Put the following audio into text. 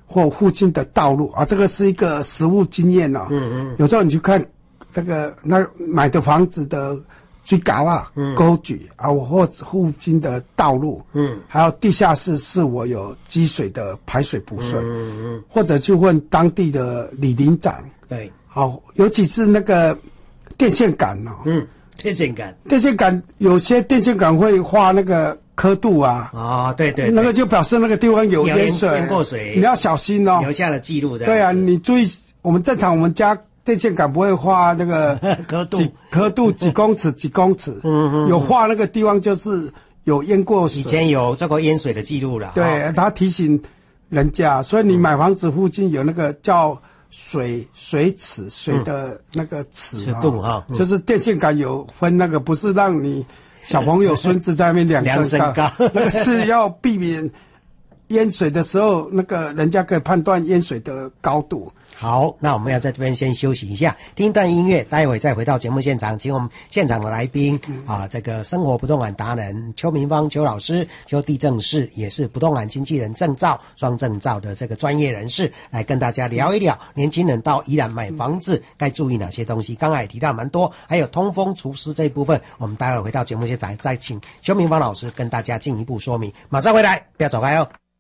或附近的道路啊，这个是一个实务经验哦。有时候你去看这个买的房子的水沟啊、沟渠啊，或附近的道路，还有地下室是否有积水的排水补水，或者去问当地的里邻长。 对， 好，尤其是那个电线杆哦，电线杆有些电线杆会画那个刻度啊， 对， 那个就表示那个地方有淹水， 淹过水， 你要小心哦， 留下了记录。 对啊，你注意，我们正常我们家电线杆不会画那个刻度几公尺几公尺，有画那个地方就是有淹过水， 以前有这个淹水的记录了。 对，他提醒人家，所以你买房子附近有那个叫水尺，水的那个尺度就是电线杆有分那个，不是让你小朋友孙子在那边量身高，那个是要避免淹水的时候，那个人家可以判断淹水的高度。 好，那我们要在这边先休息一下，听一段音乐，待会再回到节目现场，请我们现场的来宾这个生活不动产达人邱明芳邱老师，邱地政士，也是不动产经纪人证照双证照的这个专业人士，来跟大家聊一聊年轻人到宜兰买房子该注意哪些东西。刚才也提到蛮多，还有通风除湿这一部分，我们待会回到节目现场再请邱明芳老师跟大家进一步说明。马上回来，不要走开哦。